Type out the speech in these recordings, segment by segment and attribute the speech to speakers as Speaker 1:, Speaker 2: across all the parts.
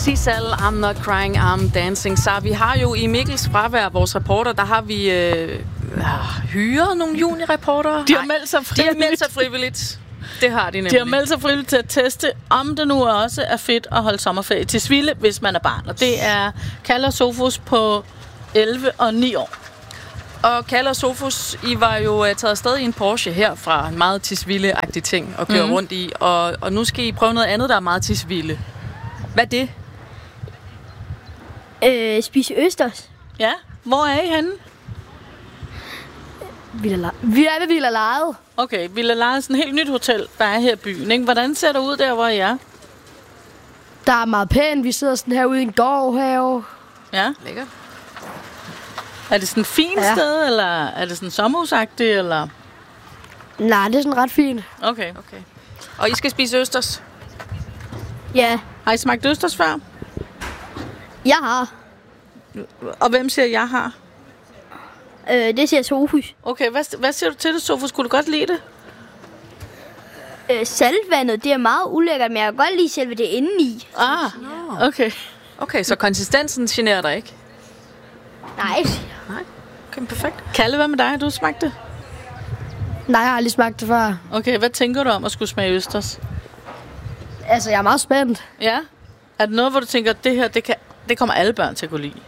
Speaker 1: Sisal, I'm not crying, I'm dancing. Så vi har jo i Mikkels fravær, vores reporter, der har vi hyret nogle juniorreportere.
Speaker 2: De har meldt sig frivilligt.
Speaker 1: De har meldt sig frivilligt. Det har de nemlig.
Speaker 2: De har meldt sig frivilligt til at teste, om det nu også er fedt at holde sommerferie til Tisvilde, hvis man er barn. Og det er Kalle og Sofus på 11 og 9 år.
Speaker 1: Og Kalle og Sofus, I var jo taget afsted i en Porsche her fra en meget Tisvilde-agtig ting at køre rundt i. Og nu skal I prøve noget andet, der er meget Tisvilde. Hvad er det?
Speaker 3: Spise østers.
Speaker 2: Ja, hvor er I henne?
Speaker 3: Vi er ved Villa Lejet.
Speaker 2: Okay, Villa Lejet er sådan et helt nyt hotel, der er her i byen, ikke? Hvordan ser det ud der, hvor I er?
Speaker 3: Der er meget pænt. Vi sidder sådan herude i en gårdhave.
Speaker 2: Ja.
Speaker 1: Lækkert.
Speaker 2: Er det sådan et fint sted, eller er det sådan sommerhusagtigt, eller?
Speaker 3: Nej, det er sådan ret fint.
Speaker 2: Okay.
Speaker 1: Og I skal spise østers?
Speaker 3: Ja,
Speaker 2: Har I smagt østers før?
Speaker 3: jeg har.
Speaker 2: Og hvem siger, jeg har?
Speaker 3: Det siger Sofus.
Speaker 2: Okay, hvad siger du til det, Sofus? Skulle du godt lide det?
Speaker 3: Saltvandet, det er meget ulækkert, men jeg kan godt lide selve det indeni.
Speaker 2: Okay.
Speaker 1: Okay, så konsistensen generer dig ikke?
Speaker 3: Nej.
Speaker 1: Okay, perfekt.
Speaker 2: Kalle, hvad med dig? Har du smagt det?
Speaker 3: Nej, jeg har aldrig smagt det før.
Speaker 2: Okay, hvad tænker du om at skulle smage østers?
Speaker 3: Altså, jeg er meget spændt.
Speaker 2: Ja? Er det noget, hvor du tænker, at det her, det kommer alle børn til at kunne lide?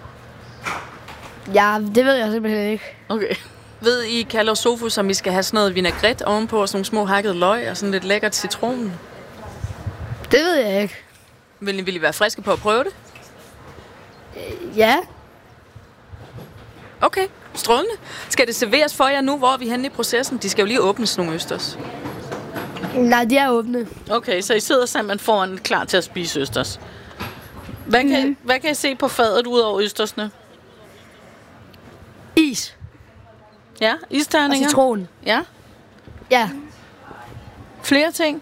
Speaker 3: Ja, det ved jeg simpelthen ikke.
Speaker 2: Okay.
Speaker 1: Ved I, Kalle og Sofus, om I skal have sådan noget vinaigrette ovenpå, og sådan nogle små hakket løg, og sådan lidt lækkert citron?
Speaker 3: Det ved jeg ikke.
Speaker 1: Vil I være friske på at prøve det?
Speaker 3: Ja.
Speaker 1: Okay, strålende. Skal det serveres for jer nu, hvor er vi henne i processen? De skal jo lige åbnes nogle østers.
Speaker 3: Nej, de er åbne.
Speaker 2: Okay, så I sidder sammen foran klar til at spise østers. Hvad kan I se på fadet ud over østersne?
Speaker 3: Is.
Speaker 2: Ja, isterninger.
Speaker 3: Og citron.
Speaker 2: Ja.
Speaker 3: Ja.
Speaker 2: Flere ting?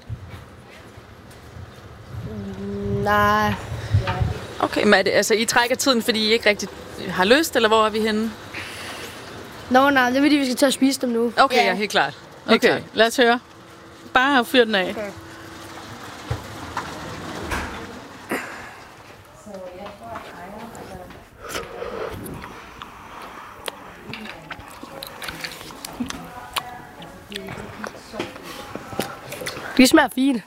Speaker 3: Nej.
Speaker 1: Okay, men er det, altså, I trækker tiden, fordi I ikke rigtig har lyst, eller hvor er vi henne?
Speaker 3: Nej, det er fordi, vi skal til at spise dem nu.
Speaker 1: Okay, ja, helt klart. Helt
Speaker 2: Okay,
Speaker 1: klart.
Speaker 2: lad os høre. Bare fyr den af.
Speaker 3: Okay. De smager fint.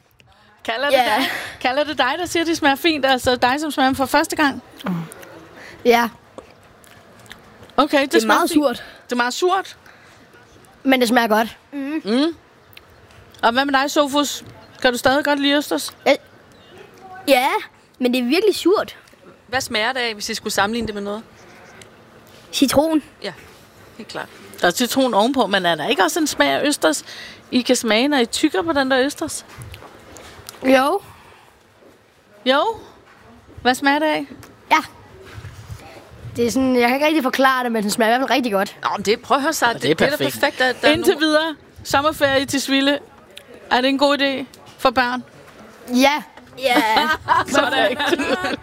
Speaker 2: Kalder det dig, der siger, at de smager fint? Altså dig, som smager dem for første gang?
Speaker 3: Ja,
Speaker 2: Okay,
Speaker 3: det er meget surt.
Speaker 2: Det er meget surt.
Speaker 3: Men det smager godt.
Speaker 2: Og hvad med dig, Sofus? Kan du stadig godt lide østers?
Speaker 3: Ja, men det er virkelig surt.
Speaker 1: Hvad smager det af, hvis I skulle sammenligne det med noget?
Speaker 3: Citron.
Speaker 1: Ja, helt klart.
Speaker 2: Der er citron ovenpå, men er der ikke også en smag af østers, I kan smage, når I tykker på den der østers?
Speaker 3: Jo.
Speaker 2: Jo. Hvad smager det af?
Speaker 3: Ja. Det er sådan, jeg kan ikke rigtig forklare det, men den smager i hvert fald rigtig godt.
Speaker 1: Nå, men det, prøv at høre sig.
Speaker 2: Det er
Speaker 1: da
Speaker 2: perfekt.
Speaker 1: perfekt at der
Speaker 2: Indtil videre, sommerferie i Tisvilde. Er det en god idé for børn?
Speaker 3: Ja. Ja.
Speaker 2: Så er det ikke.